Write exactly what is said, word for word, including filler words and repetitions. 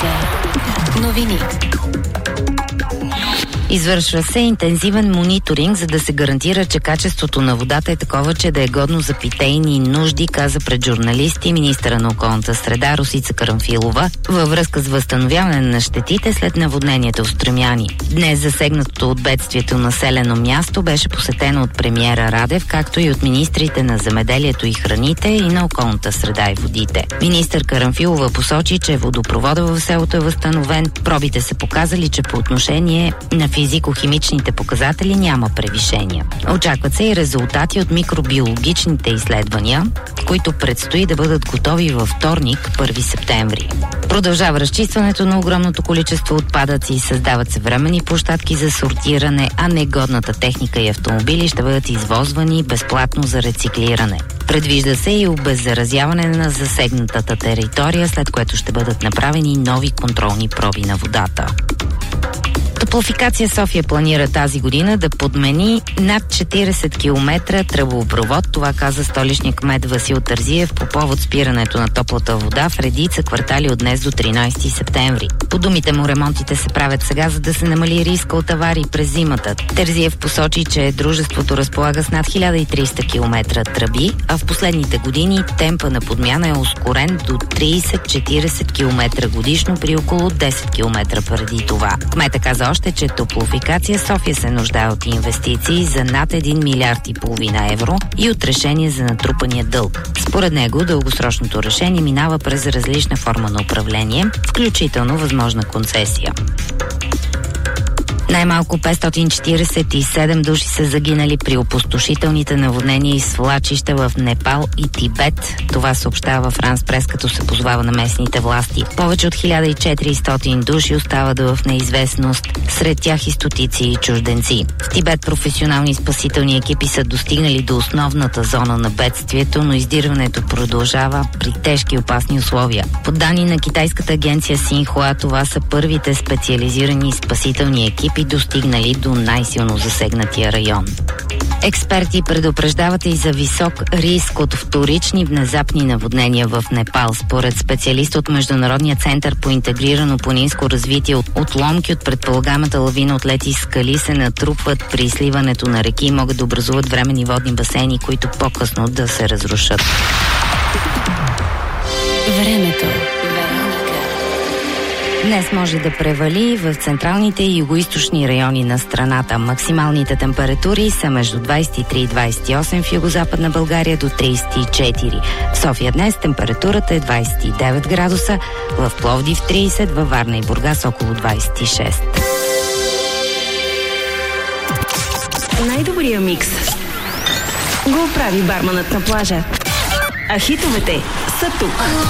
Новини. Извършва се интензивен мониторинг, за да се гарантира, че качеството на водата е такова, че да е годно за питейни нужди, каза пред журналисти министъра на околната среда Росица Карамфилова във връзка с възстановяване на щетите след наводнението в Струмяни. Днес засегнатото от бедствието населено място беше посетено от премиера Радев, както и от министрите на земеделието и храните и на околната среда и водите. Министър Карамфилова посочи, че водопровода в селото е възстановен. Пробите са показали, че по отношение на физико-химичните показатели няма превишения. Очакват се и резултати от микробиологичните изследвания, които предстои да бъдат готови във вторник, първи септември. Продължава разчистването на огромното количество отпадъци и създават се временни площадки за сортиране, а негодната техника и автомобили ще бъдат извозвани безплатно за рециклиране. Предвижда се и обеззаразяване на засегнатата територия, след което ще бъдат направени нови контролни проби на водата. Топлофикация София планира тази година да подмени над четирийсет километра тръбопровод. Това каза столичният кмет Васил Терзиев по повод спирането на топлата вода в редица квартали от днес до тринайсети септември. По думите му, ремонтите се правят сега, за да се намали риска от аварии през зимата. Терзиев посочи, че дружеството разполага с над хиляда и триста километра тръби, а в последните години темпа на подмяна е ускорен до трийсет-четирийсет километра годишно при около десет километра преди това. Кмета каза още, че Топлофикация София се нуждае от инвестиции за над един милиард и половина евро и от решение за натрупания дълг. Според него, дългосрочното решение минава през различна форма на управление, включително възможна концесия. Най-малко петстотин четирийсет и седем души са загинали при опустошителните наводнения и свлачища в Непал и Тибет. Това съобщава Франс Прес, като се позовава на местните власти. Повече от хиляда и четиристотин души остават в неизвестност, сред тях и стотици и чужденци. В Тибет професионални спасителни екипи са достигнали до основната зона на бедствието, но издирването продължава при тежки и опасни условия. По данни на китайската агенция Синхуа, това са първите специализирани спасителни екипи, достигнали до най-силно засегнатия район. Експерти предупреждават и за висок риск от вторични внезапни наводнения в Непал. Според специалист от Международния център по интегрирано планинско развитие, отломки от предполагаемата лавина от лети скали се натрупват при сливането на реки и могат да образуват временни водни басейни, които по-късно да се разрушат. Времето. Днес може да превали в централните и югоизточни райони на страната. Максималните температури са между двайсет и три и двайсет и осем в югозападна България до трийсет и четири. В София днес температурата е двайсет и девет градуса, в Пловдив трийсет, във Варна и Бургас около двайсет и шест. Най-добрия микс го прави барманът на плажа. А хитовете са тук.